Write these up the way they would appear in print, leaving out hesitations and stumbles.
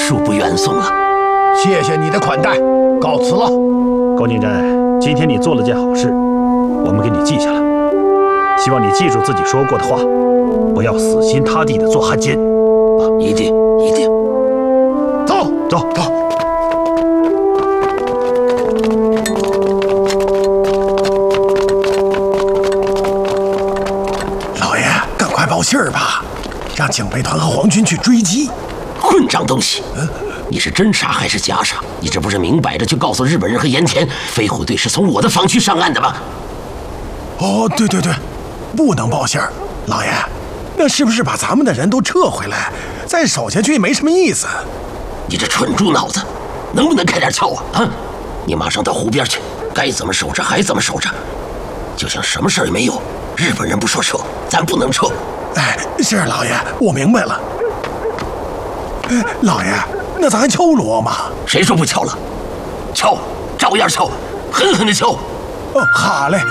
恕不远送了。 谢谢你的款待，告辞了。 高敬真，今天你做了件好事，我们给你记下了。希望你记住自己说过的话，不要死心塌地的做汉奸。 一定一定。 走走走。 老爷，赶快报信儿吧，让警备团和皇军去追击。 混账东西！你是真傻还是假傻？你这不是明摆着就告诉日本人和盐田，飞虎队是从我的防区上岸的吗？ 哦，对对对，不能报信儿，老爷，那是不是把咱们的人都撤回来，再守下去没什么意思？ 你这蠢猪脑子，能不能开点窍啊？你马上到湖边去，该怎么守着还怎么守着，就像什么事儿也没有。日本人不说撤，咱不能撤。 哎，是老爷，我明白了。哎，老爷，那咱还敲锣吗？ 谁说不敲了？敲，照样敲，狠狠的敲。 哦，好嘞。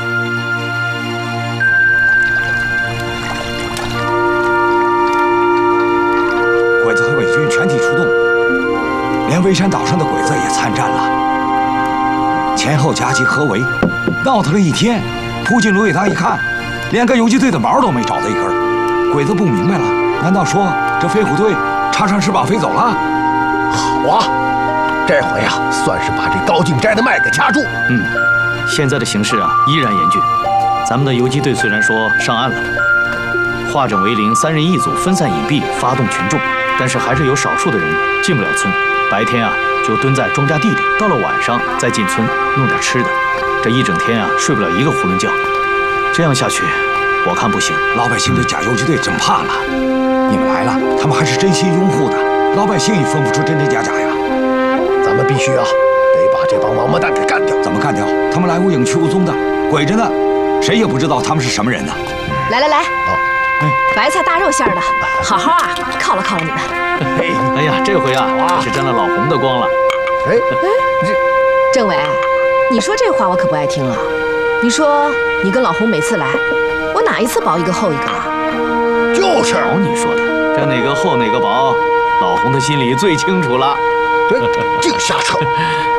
鬼子和伪军全体出动，连微山岛上的鬼子也参战了，前后夹击合围，闹腾了一天。扑进芦苇塘一看，连个游击队的毛都没找到一根。鬼子不明白了，难道说这飞虎队插上翅膀飞走了？ 好啊，这回啊，算是把这高敬斋的脉给掐住。 现在的形势啊依然严峻。咱们的游击队虽然说上岸了，化整为零，3人一组分散隐蔽，发动群众，但是还是有少数的人进不了村。白天啊就蹲在庄稼地里，到了晚上再进村弄点吃的。这一整天啊睡不了一个囫囵觉。这样下去，我看不行。 老百姓对假游击队真怕了。你们来了，他们还是真心拥护的，老百姓也分不出真真假假呀。 咱们必须啊，得把这帮王八蛋给干掉。 怎么干掉？他们来无影去无踪的，鬼着呢，谁也不知道他们是什么人呢。 来来来，白菜大肉馅的，好好啊犒劳犒劳你们。 哎呀，这回啊是沾了老洪的光了。 哎， 政委，你说这话我可不爱听了。你说你跟老洪每次来，我哪一次薄一个厚一个啊？ 就是。 你说的，这哪个厚哪个薄，老洪的心里最清楚了。 净瞎扯。